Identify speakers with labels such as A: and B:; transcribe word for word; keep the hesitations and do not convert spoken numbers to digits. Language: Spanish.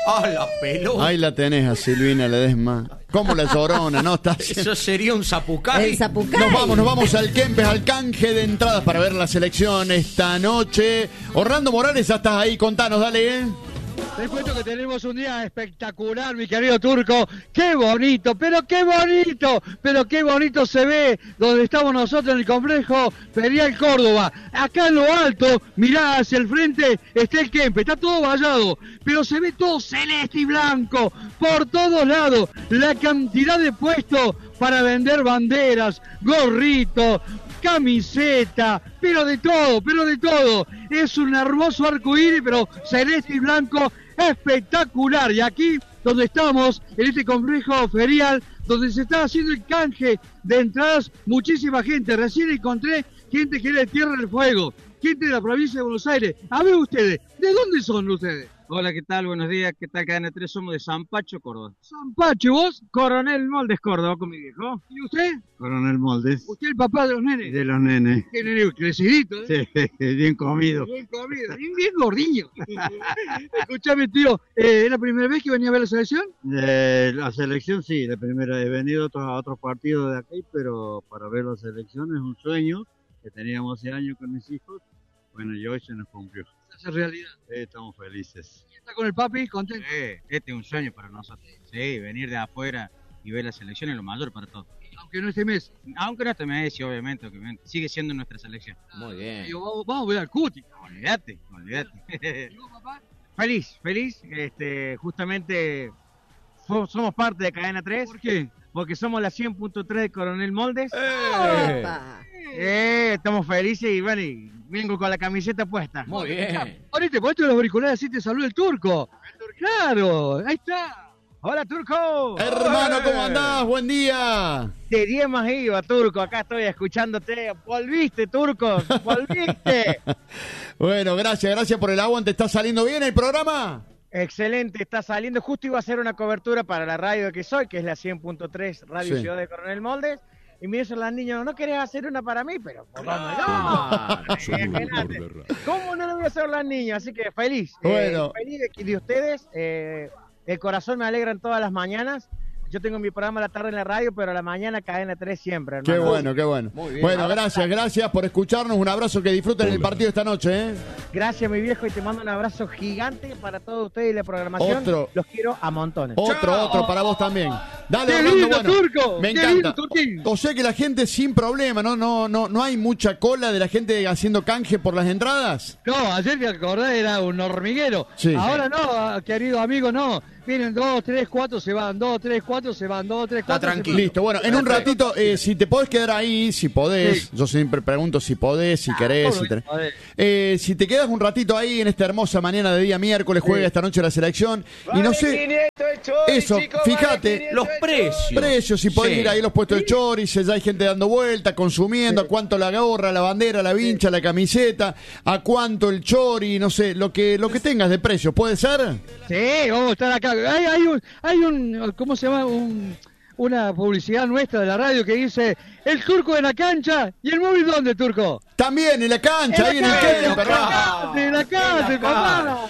A: ¡Ah, la pelota!
B: Ahí la tenés a Silvina Ledesma. ¿Cómo la llorona, no? Está
A: Eso sería un zapucay.
C: El zapucay.
B: Nos vamos, nos vamos al Kempes, al canje de entradas para ver la selección esta noche. Orlando Morales, ya estás ahí, contanos, dale, ¿eh?
D: Te cuento que tenemos un día espectacular, mi querido Turco. ¡Qué bonito! ¡Pero qué bonito! ¡Pero qué bonito se ve donde estamos nosotros en el complejo Ferial Córdoba! Acá en lo alto, mirá hacia el frente, está el Kempes. Está todo vallado, pero se ve todo celeste y blanco por todos lados. La cantidad de puestos para vender banderas, gorritos, camiseta, pero de todo, pero de todo. Es un hermoso arcoíris, pero celeste y blanco, espectacular. Y aquí, donde estamos, en este complejo ferial, donde se está haciendo el canje de entradas, muchísima gente. Recién encontré gente que era de Tierra del Fuego, gente de la provincia de Buenos Aires. A ver ustedes, ¿de dónde son ustedes?
E: Hola, ¿qué tal? Buenos días. ¿Qué tal, Cadena tres? Somos de San Pacho, Córdoba.
D: San Pacho, ¿vos?
E: Coronel Moldes, Córdoba, con mi viejo.
D: ¿Y usted?
E: Coronel Moldes.
D: ¿Usted el papá de los nenes?
E: De los nenes.
D: Qué nene crecidito, ¿eh?
E: Sí, bien comido.
D: Bien comido, bien, bien gordillo. Escuchame, tío, eh, ¿es la primera vez que venía a ver la selección?
E: Eh, la selección sí, la primera. He venido a otros, a otros partidos de aquí, pero para ver la selección es un sueño que teníamos hace años con mis hijos. Bueno, y hoy se nos cumplió.
D: Esa realidad.
E: Sí, estamos felices.
D: ¿Está con el papi? ¿Contento?
E: Sí, este es un sueño para nosotros. Sí, venir de afuera y ver la selección es lo mayor para todos.
D: Aunque no este mes.
E: Aunque no este mes, sí, obviamente, obviamente. Sigue siendo nuestra selección.
A: Muy bien.
D: Digo, vamos, vamos a ver al Cuti.
E: Olvídate, olvídate.
D: ¿Y vos, papá?
E: Feliz, feliz. Este, justamente so- somos parte de Cadena tres.
D: ¿Por qué?
E: Porque somos la cien punto tres de Coronel Moldes.
A: ¡Eh!
C: Opa.
E: Eh, estamos felices y bueno, y vengo con la camiseta puesta.
A: Muy bien.
D: Ahorita, ponete los auriculares así te saluda el Turco. Claro, ahí está.
E: Hola, Turco.
B: Hermano, ¿cómo andás? Buen día.
E: De diez más iba, Turco. Acá estoy escuchándote. Volviste, Turco. Volviste.
B: Bueno, gracias, gracias por el aguante. ¿Está saliendo bien el programa?
E: Excelente, está saliendo. Justo iba a hacer una cobertura para la radio que soy, que es la cien punto tres Radio
B: Sí.
E: Ciudad de Coronel Moldes. Y me dicen las niñas, ¿no querés hacer una para mí? Pero, ¿por dónde
A: Claro.
E: no? Imagínate. ¿Cómo no lo voy a hacer las niñas? Así que feliz.
B: Bueno.
E: Eh, feliz de, de ustedes. Eh, el corazón me alegra todas las mañanas. Yo tengo mi programa a la tarde en la radio, pero a la mañana Cadena tres siempre, hermano.
B: Qué bueno, qué bueno.
A: Muy bien.
B: Bueno, gracias, gracias por escucharnos. Un abrazo, que disfruten el partido esta noche, ¿eh?
E: Gracias, mi viejo, y te mando un abrazo gigante para todos ustedes y la programación.
B: Otro.
E: Los quiero a montones.
B: Otro,
A: Chao.
B: otro para vos también. Dale,
D: ¡Qué
B: Orlando,
D: lindo,
B: bueno,
D: Turco!
B: me
D: ¡Qué
B: encanta.
D: lindo, Turquín!
B: O sea que la gente sin problema, ¿no? No, no, no hay mucha cola de la gente haciendo canje por las entradas.
D: No, ayer te acordás, era un hormiguero.
B: Sí.
D: Ahora no, querido amigo, no. Vienen dos, tres, cuatro, se van, dos, tres, cuatro, se van, dos, tres,
A: Está
D: cuatro. se
A: tranquilo.
D: van.
B: Listo, bueno, en un ratito, eh, si te podés quedar ahí, si podés,
D: Sí.
B: yo siempre pregunto si podés, si querés, si tenés.
D: A ver.
B: Eh, si te quedas un ratito ahí en esta hermosa mañana de día miércoles, juega esta noche la selección, y no sé, eso, fíjate,
A: Los precios.
B: precios, si podés
A: Sí.
B: ir ahí a los puestos de choris, ya hay gente dando vuelta, consumiendo, a cuánto la gorra, la bandera, la vincha, la camiseta, a cuánto el chori, no sé, lo que lo que tengas de precio, ¿puede ser?
D: Sí, vamos a estar acá. Hay, hay un, hay un, ¿cómo se llama? Un, una publicidad nuestra de la radio que dice, el Turco en la cancha, ¿y el móvil dónde, Turco?
B: También en la cancha, ahí en el
D: cancha,
B: Kempes, ¿verdad?
D: en la cancha, papá.